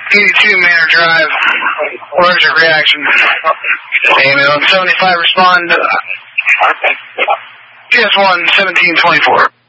82 Manor Drive, allergic reaction. Ambulance 75, respond. PS1 1724.